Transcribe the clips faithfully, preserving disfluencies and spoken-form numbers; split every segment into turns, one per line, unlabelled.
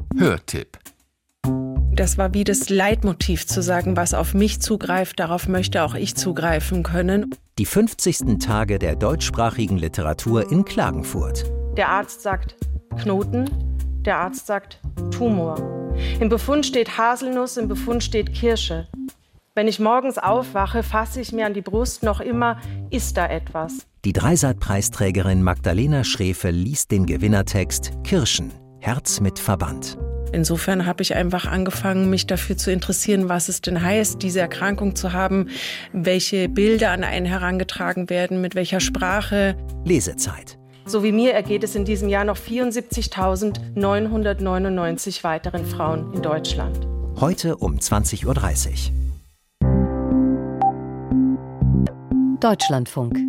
Hörtipp.
Das war wie das Leitmotiv zu sagen, was auf mich zugreift, darauf möchte auch ich zugreifen können.
Die fünfzigsten Tage der deutschsprachigen Literatur in Klagenfurt.
Der Arzt sagt Knoten, der Arzt sagt Tumor. Im Befund steht Haselnuss, im Befund steht Kirsche. Wenn ich morgens aufwache, fasse ich mir an die Brust, noch immer ist da etwas.
Die Dreisat-Preisträgerin Magdalena Schrefe liest den Gewinnertext Kirschen, Herz mit Verband.
Insofern habe ich einfach angefangen, mich dafür zu interessieren, was es denn heißt, diese Erkrankung zu haben, welche Bilder an einen herangetragen werden, mit welcher Sprache.
Lesezeit.
So wie mir ergeht es in diesem Jahr noch vierundsiebzigtausendneunhundertneunundneunzig weiteren Frauen in Deutschland.
Heute um zwanzig Uhr dreißig.
Deutschlandfunk.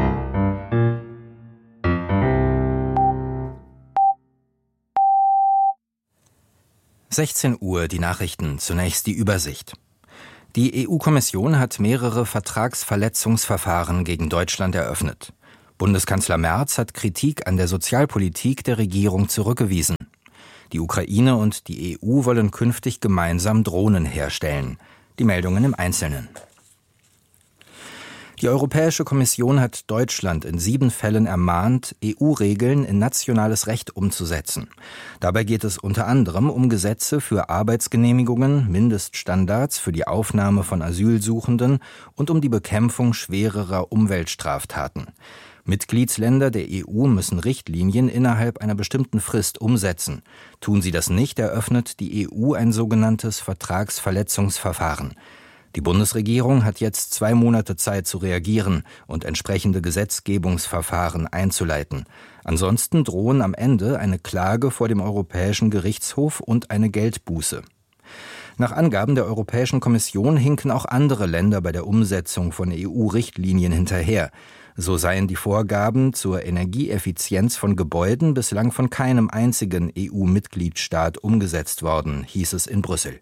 sechzehn Uhr, die Nachrichten, zunächst die Übersicht. Die E U-Kommission hat mehrere Vertragsverletzungsverfahren gegen Deutschland eröffnet. Bundeskanzler Merz hat Kritik an der Sozialpolitik der Regierung zurückgewiesen. Die Ukraine und die E U wollen künftig gemeinsam Drohnen herstellen. Die Meldungen im Einzelnen. Die Europäische Kommission hat Deutschland in sieben Fällen ermahnt, E U-Regeln in nationales Recht umzusetzen. Dabei geht es unter anderem um Gesetze für Arbeitsgenehmigungen, Mindeststandards für die Aufnahme von Asylsuchenden und um die Bekämpfung schwererer Umweltstraftaten. Mitgliedsländer der E U müssen Richtlinien innerhalb einer bestimmten Frist umsetzen. Tun sie das nicht, eröffnet die E U ein sogenanntes Vertragsverletzungsverfahren. Die Bundesregierung hat jetzt zwei Monate Zeit zu reagieren und entsprechende Gesetzgebungsverfahren einzuleiten. Ansonsten drohen am Ende eine Klage vor dem Europäischen Gerichtshof und eine Geldbuße. Nach Angaben der Europäischen Kommission hinken auch andere Länder bei der Umsetzung von E U-Richtlinien hinterher. So seien die Vorgaben zur Energieeffizienz von Gebäuden bislang von keinem einzigen E U-Mitgliedstaat umgesetzt worden, hieß es in Brüssel.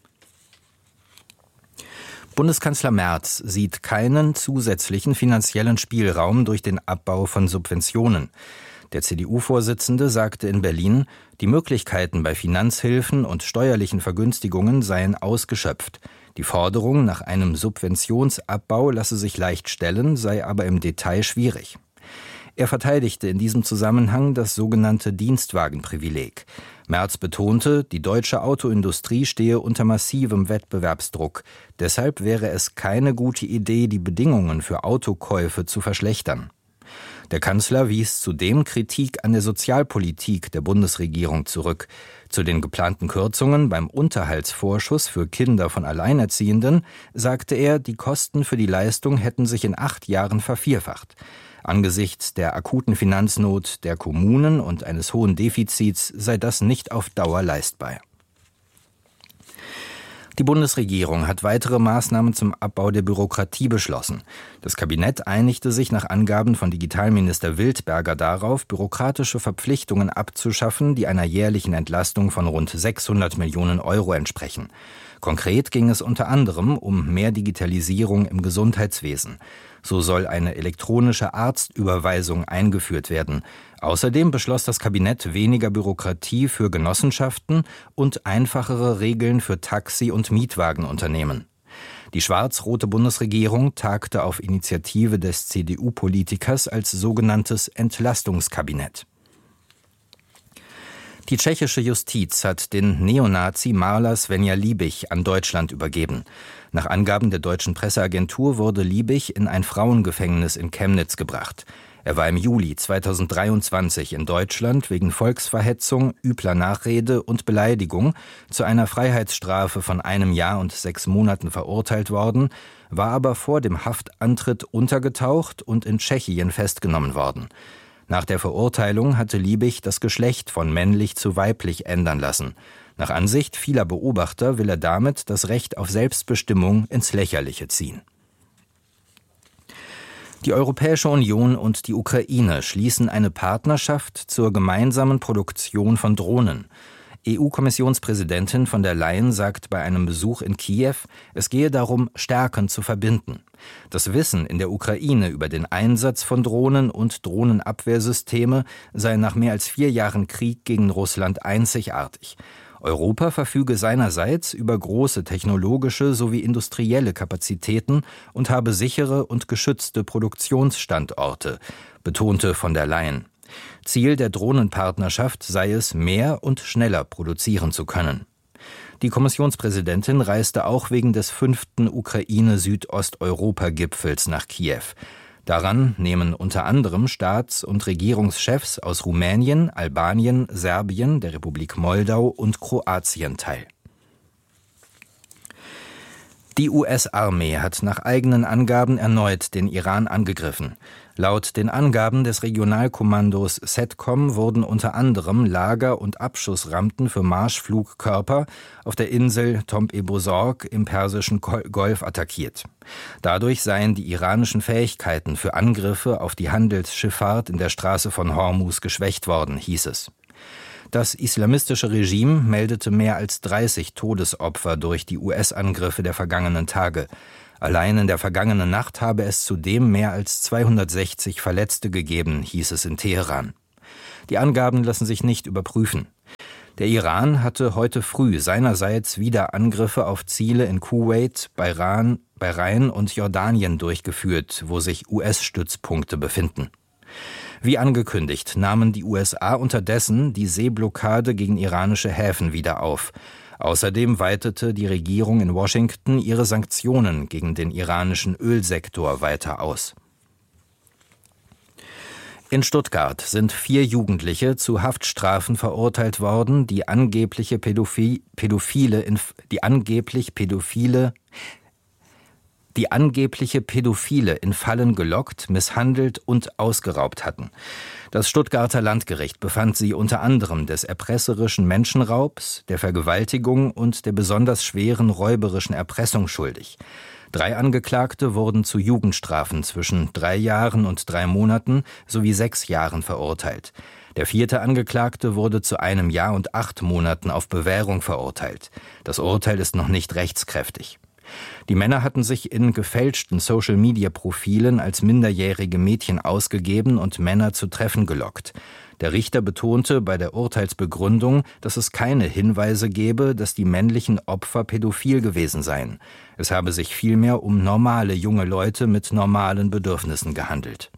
Bundeskanzler Merz sieht keinen zusätzlichen finanziellen Spielraum durch den Abbau von Subventionen. Der C D U-Vorsitzende sagte in Berlin, die Möglichkeiten bei Finanzhilfen und steuerlichen Vergünstigungen seien ausgeschöpft. Die Forderung nach einem Subventionsabbau lasse sich leicht stellen, sei aber im Detail schwierig. Er verteidigte in diesem Zusammenhang das sogenannte Dienstwagenprivileg. Merz betonte, die deutsche Autoindustrie stehe unter massivem Wettbewerbsdruck. Deshalb wäre es keine gute Idee, die Bedingungen für Autokäufe zu verschlechtern. Der Kanzler wies zudem Kritik an der Sozialpolitik der Bundesregierung zurück. Zu den geplanten Kürzungen beim Unterhaltsvorschuss für Kinder von Alleinerziehenden sagte er, die Kosten für die Leistung hätten sich in acht Jahren vervierfacht. Angesichts der akuten Finanznot der Kommunen und eines hohen Defizits sei das nicht auf Dauer leistbar. Die Bundesregierung hat weitere Maßnahmen zum Abbau der Bürokratie beschlossen. Das Kabinett einigte sich nach Angaben von Digitalminister Wildberger darauf, bürokratische Verpflichtungen abzuschaffen, die einer jährlichen Entlastung von rund sechshundert Millionen Euro entsprechen. Konkret ging es unter anderem um mehr Digitalisierung im Gesundheitswesen. So soll eine elektronische Arztüberweisung eingeführt werden. Außerdem beschloss das Kabinett weniger Bürokratie für Genossenschaften und einfachere Regeln für Taxi- und Mietwagenunternehmen. Die schwarz-rote Bundesregierung tagte auf Initiative des C D U-Politikers als sogenanntes Entlastungskabinett. Die tschechische Justiz hat den Neonazi Maler Svenja Liebig an Deutschland übergeben. Nach Angaben der deutschen Presseagentur wurde Liebig in ein Frauengefängnis in Chemnitz gebracht. Er war im Juli zweitausenddreiundzwanzig in Deutschland wegen Volksverhetzung, übler Nachrede und Beleidigung zu einer Freiheitsstrafe von einem Jahr und sechs Monaten verurteilt worden, war aber vor dem Haftantritt untergetaucht und in Tschechien festgenommen worden. Nach der Verurteilung hatte Liebig das Geschlecht von männlich zu weiblich ändern lassen. Nach Ansicht vieler Beobachter will er damit das Recht auf Selbstbestimmung ins Lächerliche ziehen. Die Europäische Union und die Ukraine schließen eine Partnerschaft zur gemeinsamen Produktion von Drohnen. E U-Kommissionspräsidentin von der Leyen sagt bei einem Besuch in Kiew, es gehe darum, Stärken zu verbinden. Das Wissen in der Ukraine über den Einsatz von Drohnen und Drohnenabwehrsysteme sei nach mehr als vier Jahren Krieg gegen Russland einzigartig. Europa verfüge seinerseits über große technologische sowie industrielle Kapazitäten und habe sichere und geschützte Produktionsstandorte, betonte von der Leyen. Ziel der Drohnenpartnerschaft sei es, mehr und schneller produzieren zu können. Die Kommissionspräsidentin reiste auch wegen des fünften Ukraine-Südosteuropa-Gipfels nach Kiew. Daran nehmen unter anderem Staats- und Regierungschefs aus Rumänien, Albanien, Serbien, der Republik Moldau und Kroatien teil. Die U S-Armee hat nach eigenen Angaben erneut den Iran angegriffen. Laut den Angaben des Regionalkommandos SETCOM wurden unter anderem Lager- und Abschussrampen für Marschflugkörper auf der Insel Tomb-e-Bozorg im Persischen Golf attackiert. Dadurch seien die iranischen Fähigkeiten für Angriffe auf die Handelsschifffahrt in der Straße von Hormuz geschwächt worden, hieß es. Das islamistische Regime meldete mehr als dreißig Todesopfer durch die U S-Angriffe der vergangenen Tage. Allein in der vergangenen Nacht habe es zudem mehr als zweihundertsechzig Verletzte gegeben, hieß es in Teheran. Die Angaben lassen sich nicht überprüfen. Der Iran hatte heute früh seinerseits wieder Angriffe auf Ziele in Kuwait, Bahrain, Bahrain und Jordanien durchgeführt, wo sich U S-Stützpunkte befinden. Wie angekündigt, nahmen die U S A unterdessen die Seeblockade gegen iranische Häfen wieder auf. Außerdem weitete die Regierung in Washington ihre Sanktionen gegen den iranischen Ölsektor weiter aus. In Stuttgart sind vier Jugendliche zu Haftstrafen verurteilt worden, die angebliche Pädophi- Pädophile, die angeblich Pädophile die angebliche Pädophile in Fallen gelockt, misshandelt und ausgeraubt hatten. Das Stuttgarter Landgericht befand sie unter anderem des erpresserischen Menschenraubs, der Vergewaltigung und der besonders schweren räuberischen Erpressung schuldig. Drei Angeklagte wurden zu Jugendstrafen zwischen drei Jahren und drei Monaten sowie sechs Jahren verurteilt. Der vierte Angeklagte wurde zu einem Jahr und acht Monaten auf Bewährung verurteilt. Das Urteil ist noch nicht rechtskräftig. Die Männer hatten sich in gefälschten Social-Media-Profilen als minderjährige Mädchen ausgegeben und Männer zu Treffen gelockt. Der Richter betonte bei der Urteilsbegründung, dass es keine Hinweise gebe, dass die männlichen Opfer pädophil gewesen seien. Es habe sich vielmehr um normale junge Leute mit normalen Bedürfnissen gehandelt.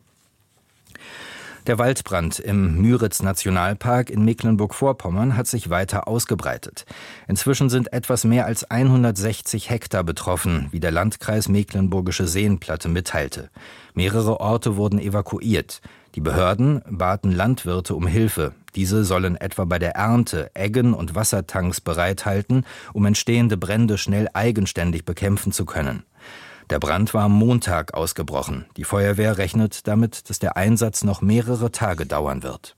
Der Waldbrand im Müritz-Nationalpark in Mecklenburg-Vorpommern hat sich weiter ausgebreitet. Inzwischen sind etwas mehr als hundertsechzig Hektar betroffen, wie der Landkreis Mecklenburgische Seenplatte mitteilte. Mehrere Orte wurden evakuiert. Die Behörden baten Landwirte um Hilfe. Diese sollen etwa bei der Ernte Eggen und Wassertanks bereithalten, um entstehende Brände schnell eigenständig bekämpfen zu können. Der Brand war am Montag ausgebrochen. Die Feuerwehr rechnet damit, dass der Einsatz noch mehrere Tage dauern wird.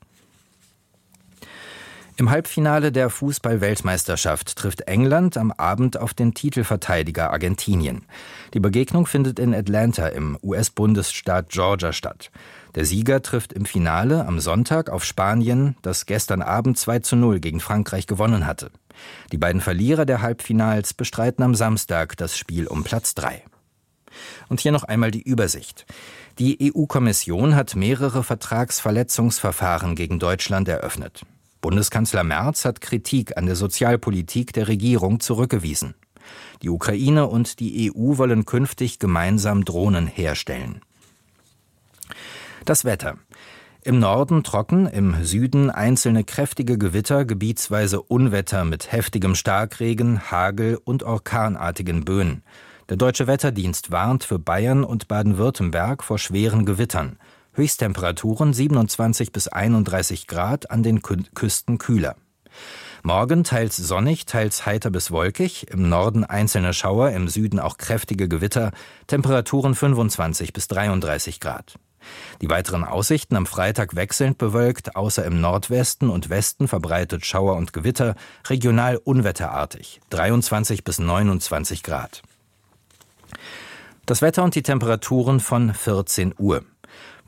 Im Halbfinale der Fußball-Weltmeisterschaft trifft England am Abend auf den Titelverteidiger Argentinien. Die Begegnung findet in Atlanta im U S-Bundesstaat Georgia statt. Der Sieger trifft im Finale am Sonntag auf Spanien, das gestern Abend zwei zu null gegen Frankreich gewonnen hatte. Die beiden Verlierer der Halbfinals bestreiten am Samstag das Spiel um Platz drei. Und hier noch einmal die Übersicht. Die E U-Kommission hat mehrere Vertragsverletzungsverfahren gegen Deutschland eröffnet. Bundeskanzler Merz hat Kritik an der Sozialpolitik der Regierung zurückgewiesen. Die Ukraine und die E U wollen künftig gemeinsam Drohnen herstellen. Das Wetter. Im Norden trocken, im Süden einzelne kräftige Gewitter, gebietsweise Unwetter mit heftigem Starkregen, Hagel und orkanartigen Böen. Der Deutsche Wetterdienst warnt für Bayern und Baden-Württemberg vor schweren Gewittern. Höchsttemperaturen siebenundzwanzig bis einunddreißig Grad, an den Kü- Küsten kühler. Morgen teils sonnig, teils heiter bis wolkig, im Norden einzelne Schauer, im Süden auch kräftige Gewitter, Temperaturen fünfundzwanzig bis dreiunddreißig Grad. Die weiteren Aussichten am Freitag wechselnd bewölkt, außer im Nordwesten und Westen verbreitet Schauer und Gewitter, regional unwetterartig, dreiundzwanzig bis neunundzwanzig Grad. Das Wetter und die Temperaturen von vierzehn Uhr.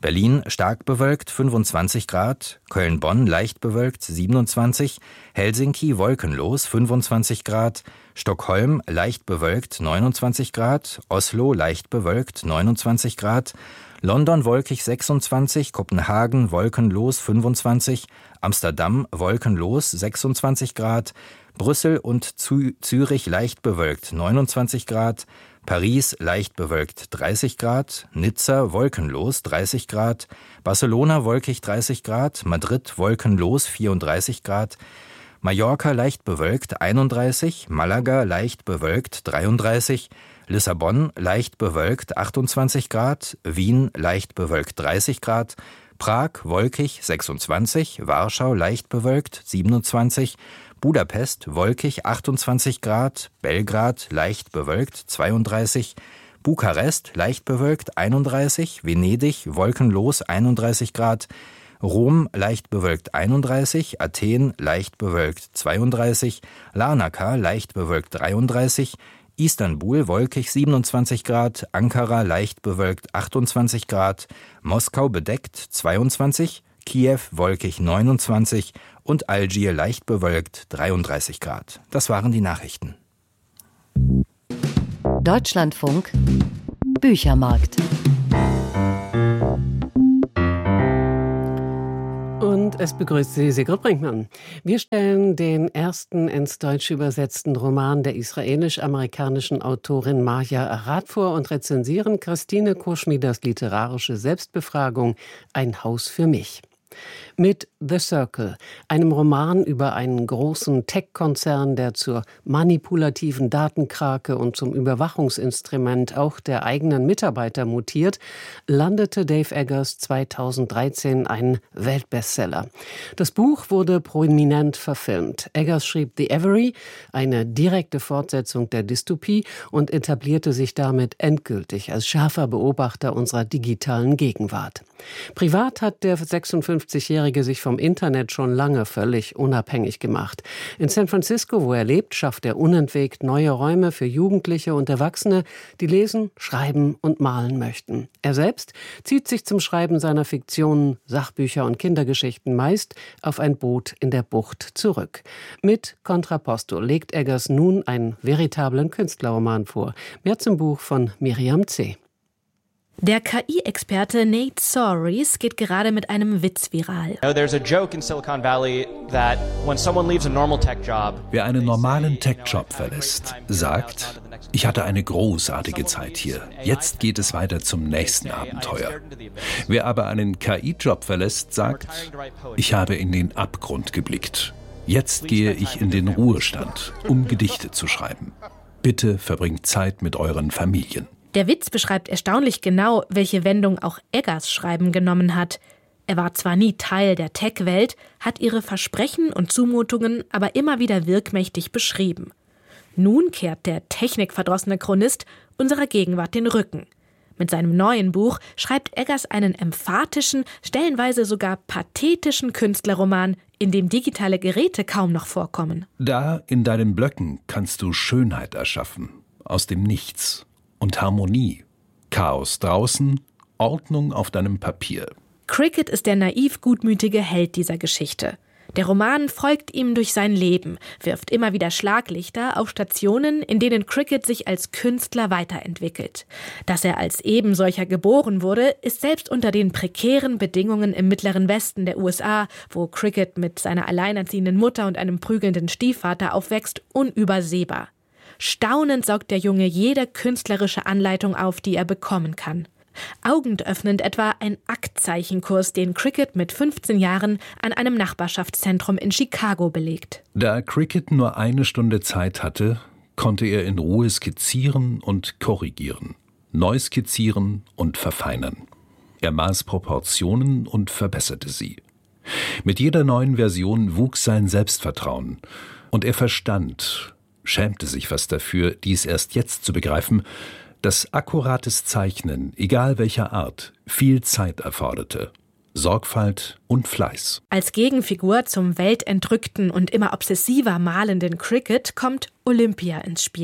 Berlin stark bewölkt fünfundzwanzig Grad, Köln-Bonn leicht bewölkt siebenundzwanzig, Helsinki wolkenlos fünfundzwanzig Grad, Stockholm leicht bewölkt neunundzwanzig Grad, Oslo leicht bewölkt neunundzwanzig Grad, London wolkig sechsundzwanzig, Kopenhagen wolkenlos fünfundzwanzig, Amsterdam wolkenlos sechsundzwanzig Grad, Brüssel und Zü- Zürich leicht bewölkt neunundzwanzig Grad, Paris leicht bewölkt dreißig Grad, Nizza wolkenlos dreißig Grad, Barcelona wolkig dreißig Grad, Madrid wolkenlos vierunddreißig Grad, Mallorca leicht bewölkt einunddreißig, Malaga leicht bewölkt dreiunddreißig, Lissabon leicht bewölkt achtundzwanzig Grad, Wien leicht bewölkt dreißig Grad, Prag wolkig sechsundzwanzig, Warschau leicht bewölkt siebenundzwanzig, Budapest wolkig achtundzwanzig Grad, Belgrad leicht bewölkt zweiunddreißig, Bukarest leicht bewölkt einunddreißig, Venedig wolkenlos einunddreißig Grad, Rom leicht bewölkt einunddreißig, Athen leicht bewölkt zweiunddreißig, Larnaca leicht bewölkt dreiunddreißig, Istanbul wolkig siebenundzwanzig Grad, Ankara leicht bewölkt achtundzwanzig Grad, Moskau bedeckt zweiundzwanzig, Kiew wolkig neunundzwanzig und Algier leicht bewölkt dreiunddreißig Grad. Das waren die Nachrichten.
Deutschlandfunk Büchermarkt.
Und es begrüßt Sie Sigrid Brinkmann. Wir stellen den ersten ins Deutsche übersetzten Roman der israelisch-amerikanischen Autorin Marja Arad vor und rezensieren Christine Koschmiders literarische Selbstbefragung »Ein Haus für mich«. Mit The Circle, einem Roman über einen großen Tech-Konzern, der zur manipulativen Datenkrake und zum Überwachungsinstrument auch der eigenen Mitarbeiter mutiert, landete Dave Eggers zweitausenddreizehn ein Weltbestseller. Das Buch wurde prominent verfilmt. Eggers schrieb The Avery, eine direkte Fortsetzung der Dystopie, und etablierte sich damit endgültig als scharfer Beobachter unserer digitalen Gegenwart. Privat hat der sechsundfünfzigjährige sich vom Internet schon lange völlig unabhängig gemacht. In San Francisco, wo er lebt, schafft er unentwegt neue Räume für Jugendliche und Erwachsene, die lesen, schreiben und malen möchten. Er selbst zieht sich zum Schreiben seiner Fiktionen, Sachbücher und Kindergeschichten meist auf ein Boot in der Bucht zurück. Mit Contrapposto legt Eggers nun einen veritablen Künstlerroman vor. Mehr zum Buch von Miriam C.
Der K I-Experte Nate Soares geht gerade mit einem Witz viral.
Wer einen normalen Tech-Job verlässt, sagt, ich hatte eine großartige Zeit hier. Jetzt geht es weiter zum nächsten Abenteuer. Wer aber einen K I-Job verlässt, sagt, ich habe in den Abgrund geblickt. Jetzt gehe ich in den Ruhestand, um Gedichte zu schreiben. Bitte verbringt Zeit mit euren Familien.
Der Witz beschreibt erstaunlich genau, welche Wendung auch Eggers Schreiben genommen hat. Er war zwar nie Teil der Tech-Welt, hat ihre Versprechen und Zumutungen aber immer wieder wirkmächtig beschrieben. Nun kehrt der technikverdrossene Chronist unserer Gegenwart den Rücken. Mit seinem neuen Buch schreibt Eggers einen emphatischen, stellenweise sogar pathetischen Künstlerroman, in dem digitale Geräte kaum noch vorkommen.
Da in deinen Blöcken kannst du Schönheit erschaffen, aus dem Nichts. Und Harmonie. Chaos draußen, Ordnung auf deinem Papier.
Cricket ist der naiv gutmütige Held dieser Geschichte. Der Roman folgt ihm durch sein Leben, wirft immer wieder Schlaglichter auf Stationen, in denen Cricket sich als Künstler weiterentwickelt. Dass er als ebensolcher geboren wurde, ist selbst unter den prekären Bedingungen im mittleren Westen der U S A, wo Cricket mit seiner alleinerziehenden Mutter und einem prügelnden Stiefvater aufwächst, unübersehbar. Staunend saugt der Junge jede künstlerische Anleitung auf, die er bekommen kann. Augenöffnend etwa ein Aktzeichenkurs, den Cricket mit fünfzehn Jahren an einem Nachbarschaftszentrum in Chicago belegt.
Da Cricket nur eine Stunde Zeit hatte, konnte er in Ruhe skizzieren und korrigieren, neu skizzieren und verfeinern. Er maß Proportionen und verbesserte sie. Mit jeder neuen Version wuchs sein Selbstvertrauen und er verstand, schämte sich fast dafür, dies erst jetzt zu begreifen, dass akkurates Zeichnen, egal welcher Art, viel Zeit erforderte, Sorgfalt und Fleiß.
Als Gegenfigur zum weltentrückten und immer obsessiver malenden Cricket kommt Olympia ins Spiel.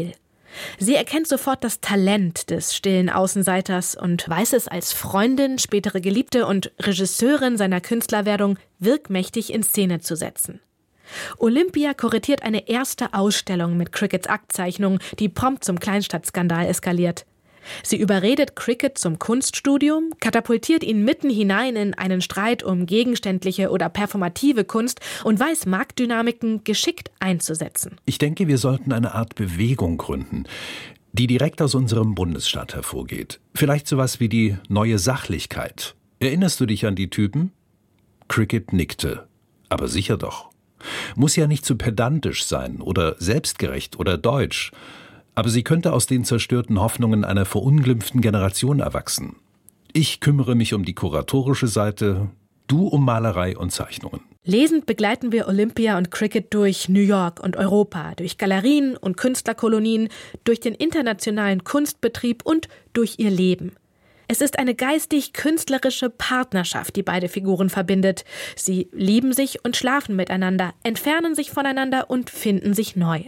Sie erkennt sofort das Talent des stillen Außenseiters und weiß es als Freundin, spätere Geliebte und Regisseurin seiner Künstlerwerdung wirkmächtig in Szene zu setzen. Olympia kuratiert eine erste Ausstellung mit Crickets Aktzeichnungen, die prompt zum Kleinstadtskandal eskaliert. Sie überredet Cricket zum Kunststudium, katapultiert ihn mitten hinein in einen Streit um gegenständliche oder performative Kunst und weiß Marktdynamiken geschickt einzusetzen.
Ich denke, wir sollten eine Art Bewegung gründen, die direkt aus unserem Bundesstaat hervorgeht. Vielleicht sowas wie die neue Sachlichkeit. Erinnerst du dich an die Typen? Cricket nickte. Aber sicher doch. Muss ja nicht zu pedantisch sein oder selbstgerecht oder deutsch. Aber sie könnte aus den zerstörten Hoffnungen einer verunglimpften Generation erwachsen. Ich kümmere mich um die kuratorische Seite, du um Malerei und Zeichnungen.
Lesend begleiten wir Olympia und Cricket durch New York und Europa, durch Galerien und Künstlerkolonien, durch den internationalen Kunstbetrieb und durch ihr Leben. Es ist eine geistig-künstlerische Partnerschaft, die beide Figuren verbindet. Sie lieben sich und schlafen miteinander, entfernen sich voneinander und finden sich neu.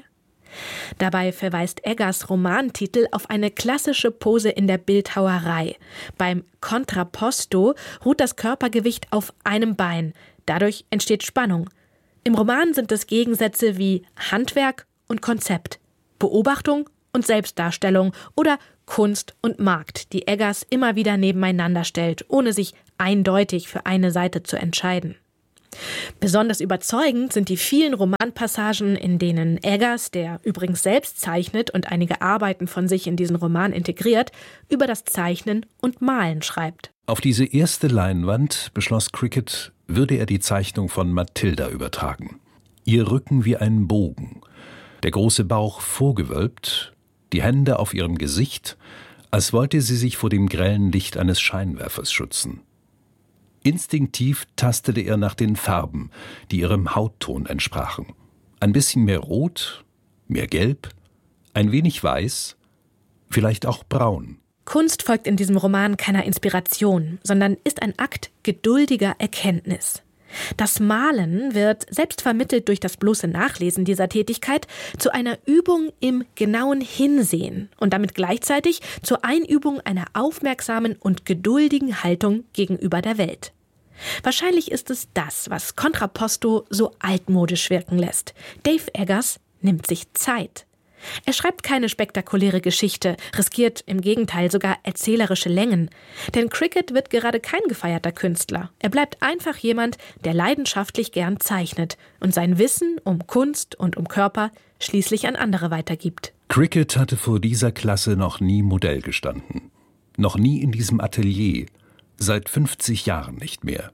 Dabei verweist Eggers Romantitel auf eine klassische Pose in der Bildhauerei. Beim Contrapposto ruht das Körpergewicht auf einem Bein. Dadurch entsteht Spannung. Im Roman sind es Gegensätze wie Handwerk und Konzept, Beobachtung und Selbstdarstellung oder Kunst und Markt, die Eggers immer wieder nebeneinander stellt, ohne sich eindeutig für eine Seite zu entscheiden. Besonders überzeugend sind die vielen Romanpassagen, in denen Eggers, der übrigens selbst zeichnet und einige Arbeiten von sich in diesen Roman integriert, über das Zeichnen und Malen schreibt.
Auf diese erste Leinwand beschloss Cricket, würde er die Zeichnung von Mathilda übertragen. Ihr Rücken wie ein Bogen, der große Bauch vorgewölbt, die Hände auf ihrem Gesicht, als wollte sie sich vor dem grellen Licht eines Scheinwerfers schützen. Instinktiv tastete er nach den Farben, die ihrem Hautton entsprachen. Ein bisschen mehr Rot, mehr Gelb, ein wenig Weiß, vielleicht auch Braun.
Kunst folgt in diesem Roman keiner Inspiration, sondern ist ein Akt geduldiger Erkenntnis. Das Malen wird, selbst vermittelt durch das bloße Nachlesen dieser Tätigkeit, zu einer Übung im genauen Hinsehen und damit gleichzeitig zur Einübung einer aufmerksamen und geduldigen Haltung gegenüber der Welt. Wahrscheinlich ist es das, was Contrapposto so altmodisch wirken lässt. Dave Eggers nimmt sich Zeit. Er schreibt keine spektakuläre Geschichte, riskiert im Gegenteil sogar erzählerische Längen. Denn Cricket wird gerade kein gefeierter Künstler. Er bleibt einfach jemand, der leidenschaftlich gern zeichnet und sein Wissen um Kunst und um Körper schließlich an andere weitergibt.
Cricket hatte vor dieser Klasse noch nie Modell gestanden. Noch nie in diesem Atelier. Seit fünfzig Jahren nicht mehr.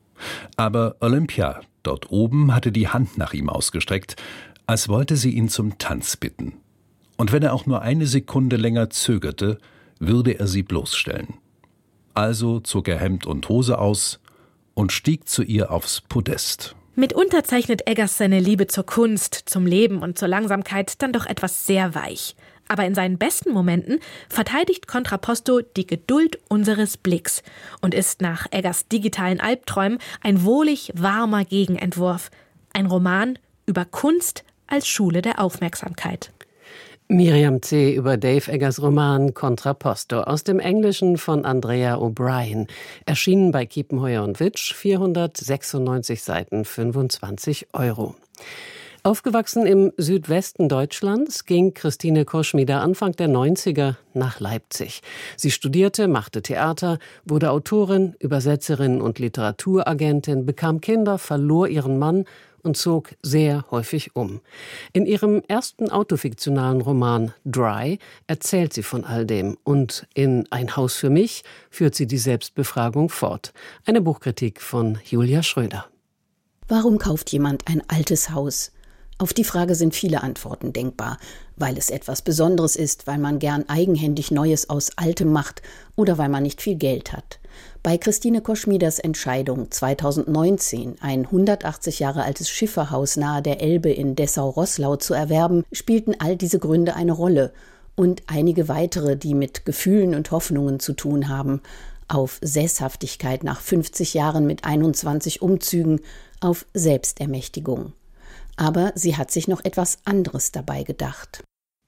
Aber Olympia, dort oben, hatte die Hand nach ihm ausgestreckt, als wollte sie ihn zum Tanz bitten. Und wenn er auch nur eine Sekunde länger zögerte, würde er sie bloßstellen. Also zog er Hemd und Hose aus und stieg zu ihr aufs Podest.
Mitunter zeichnet Eggers seine Liebe zur Kunst, zum Leben und zur Langsamkeit dann doch etwas sehr weich. Aber in seinen besten Momenten verteidigt Contrapposto die Geduld unseres Blicks und ist nach Eggers digitalen Albträumen ein wohlig warmer Gegenentwurf. Ein Roman über Kunst als Schule der Aufmerksamkeit.
Miriam C. über Dave Eggers Roman Contrapposto aus dem Englischen von Andrea O'Brien. Erschienen bei Kiepenheuer und Witsch, vierhundertsechsundneunzig Seiten, fünfundzwanzig Euro. Aufgewachsen im Südwesten Deutschlands ging Christine Koschmider Anfang der neunziger nach Leipzig. Sie studierte, machte Theater, wurde Autorin, Übersetzerin und Literaturagentin, bekam Kinder, verlor ihren Mann und zog sehr häufig um. In ihrem ersten autofiktionalen Roman Dry erzählt sie von all dem und in Ein Haus für mich führt sie die Selbstbefragung fort. Eine Buchkritik von Julia Schröder.
Warum kauft jemand ein altes Haus? Auf die Frage sind viele Antworten denkbar, weil es etwas Besonderes ist, weil man gern eigenhändig Neues aus Altem macht oder weil man nicht viel Geld hat. Bei Christine Koschmiders Entscheidung zweitausendneunzehn, ein hundertachtzig Jahre altes Schifferhaus nahe der Elbe in Dessau-Roßlau zu erwerben, spielten all diese Gründe eine Rolle und einige weitere, die mit Gefühlen und Hoffnungen zu tun haben. Auf Sesshaftigkeit nach fünfzig Jahren mit einundzwanzig Umzügen, auf Selbstermächtigung. Aber sie hat sich noch etwas anderes dabei gedacht.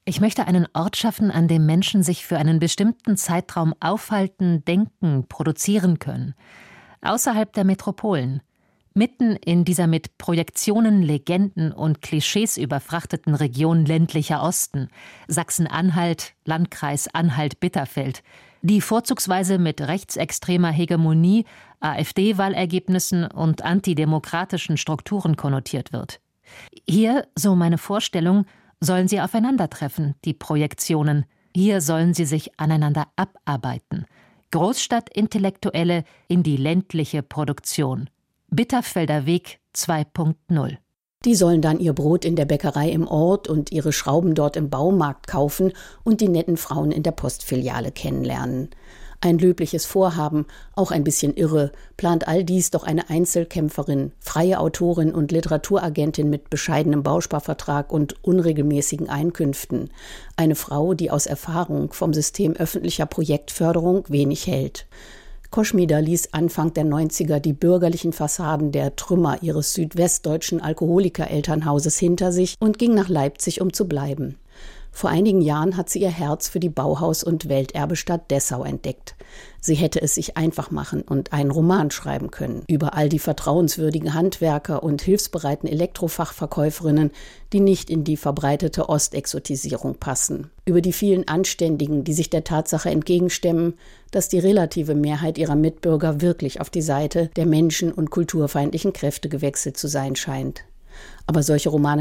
Ich möchte einen Ort schaffen, an dem Menschen sich für einen bestimmten Zeitraum aufhalten, denken, produzieren können. Außerhalb der Metropolen. Mitten in dieser mit Projektionen, Legenden und Klischees überfrachteten Region ländlicher Osten, Sachsen-Anhalt, Landkreis Anhalt-Bitterfeld, die vorzugsweise mit rechtsextremer Hegemonie, AfD-Wahlergebnissen und antidemokratischen Strukturen konnotiert wird. Hier, so meine Vorstellung, sollen sie aufeinandertreffen, die Projektionen. Hier sollen sie sich aneinander abarbeiten. Großstadtintellektuelle in die ländliche Produktion. Bitterfelder Weg zwei Punkt null.
Die sollen dann ihr Brot in der Bäckerei im Ort und ihre Schrauben dort im Baumarkt kaufen und die netten Frauen in der Postfiliale kennenlernen. Ein löbliches Vorhaben, auch ein bisschen irre, plant all dies doch eine Einzelkämpferin, freie Autorin und Literaturagentin mit bescheidenem Bausparvertrag und unregelmäßigen Einkünften. Eine Frau, die aus Erfahrung vom System öffentlicher Projektförderung wenig hält. Koschmider ließ Anfang der neunziger die bürgerlichen Fassaden der Trümmer ihres südwestdeutschen Alkoholiker-Elternhauses hinter sich und ging nach Leipzig, um zu bleiben. Vor einigen Jahren hat sie ihr Herz für die Bauhaus- und Welterbestadt Dessau entdeckt. Sie hätte es sich einfach machen und einen Roman schreiben können über all die vertrauenswürdigen Handwerker und hilfsbereiten Elektrofachverkäuferinnen, die nicht in die verbreitete Ostexotisierung passen. Über die vielen Anständigen, die sich der Tatsache entgegenstemmen, dass die relative Mehrheit ihrer Mitbürger wirklich auf die Seite der menschen- und kulturfeindlichen Kräfte gewechselt zu sein scheint. Aber solche Romane